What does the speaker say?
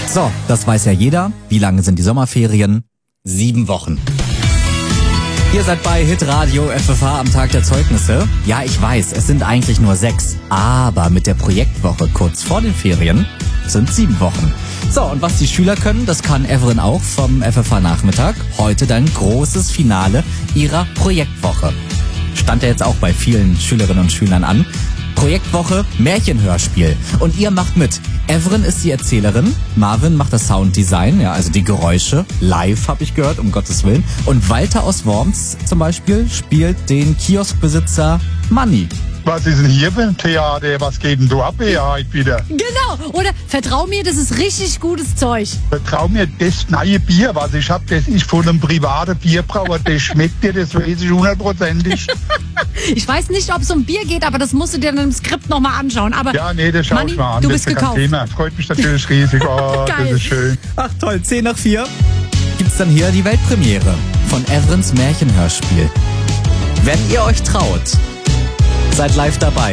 So, das weiß ja jeder. Wie lange sind die Sommerferien? 7 Wochen. Ihr seid bei Hitradio FFH am Tag der Zeugnisse. Ja, ich weiß, es sind eigentlich nur 6. Aber mit der Projektwoche kurz vor den Ferien sind 7 Wochen. So, und was die Schüler können, das kann Evren auch vom FFH Nachmittag. Heute dann großes Finale ihrer Projektwoche. Stand ja jetzt auch bei vielen Schülerinnen und Schülern an. Projektwoche Märchenhörspiel. Und ihr macht mit. Evren ist die Erzählerin, Marvin macht das Sounddesign, ja, also die Geräusche. Live, habe ich gehört, um Gottes Willen. Und Walter aus Worms zum Beispiel spielt den Kioskbesitzer Manni. Was ist denn hier für ein Theater? Was geht denn da ab hier heute wieder? Genau, oder vertrau mir, das ist richtig gutes Zeug. Vertrau mir, das neue Bier, was ich hab, das ist von einem privaten Bierbrauer. Das schmeckt dir, das weiß ich 100%. Ich weiß nicht, ob es um Bier geht, aber das musst du dir dann im Skript nochmal anschauen. Aber Ja, nee, das schau Manni, ich mal an. du Das bist ist kein gekauft. Thema. Freut mich natürlich riesig. Oh, Geil. das ist schön. Ach toll, 10 nach 4 gibt's dann hier die Weltpremiere von Evrens Märchenhörspiel. Wenn ihr euch traut, seid live dabei.